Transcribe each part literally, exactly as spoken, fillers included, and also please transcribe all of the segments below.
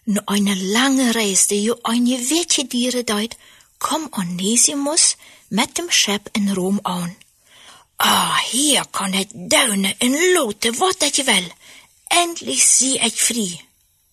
Nu eine lange Reis, die jo eine Wegje dieren deut, kom Onesimus met dem Schep in Rom aan. Ah, hier kan het duinen en loten wat dat je wil. Endlich zie ik vrij.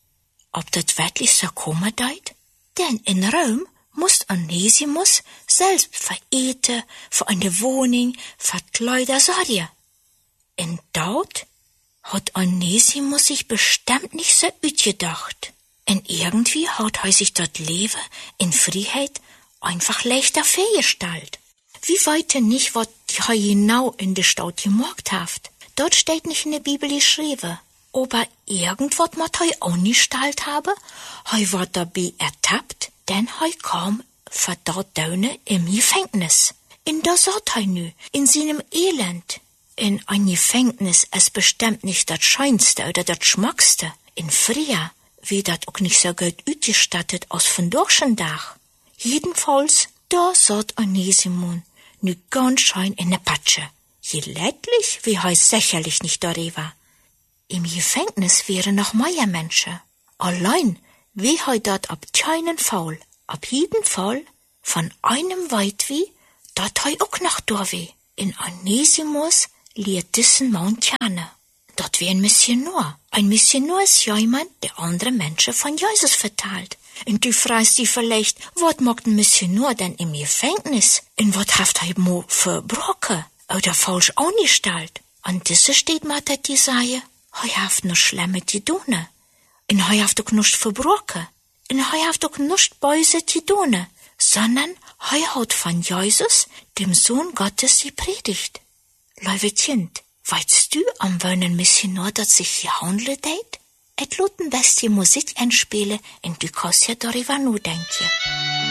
Ob dat wirklich so kommen deut? Denn in Rom muss Onesimus selbst für Eten, für eine Wohnung, für Kleider sorgen. Und dort hat Onesimus sich bestimmt nicht so uitgedacht. Und irgendwie hat er sich dort Leben in Freiheit einfach leichter vorgestellt. Wie weiter nicht, was er genau in der Stadt gemacht hat. Dort steht nicht in der Bibel geschrieben. Aber irgendwas muss er auch nicht gestellt haben. Er war dabei ertappt, denn er kam für dort Döne im Gefängnis. Und da saß er nu, in seinem Elend. In ein Gefängnis ist bestimmt nicht das Schönste oder das Schmackste. In Früher wie das auch nicht so gut ausgestattet als von Dach. Jedenfalls, da saß Onesimus nu ganz schön in der Patsche. Gelättlich, wie er sicherlich nicht darüber. Im Gefängnis wären noch mehr Menschen. Allein, wie er dort ab keinen Fall, ab jeden Fall, von einem weit wie, dort er auch noch da wie. In Onesimus liet diesen Mann kennen. Dort wie ein Missionar. Ein Missionar ist jemand, der andere Menschen von Jesus verteilt. Und du fragst dich vielleicht, was macht ein Missionar denn im Gefängnis? Und was hat er mo verbrochen? Oder falsch angestellt? Und das steht mal, dass die sagen, er hat noch schlimme getan. Und er hat auch nicht verbrochen. Und er hat auch nicht böse getan. Sondern er hat von Jesus, dem Sohn Gottes, gepredigt. Liebe Kind, weißt du, am welchen Missionar das sich gehandelt hat? Et luten best die Musik einspielen und du kannst ja darüber nachdenken.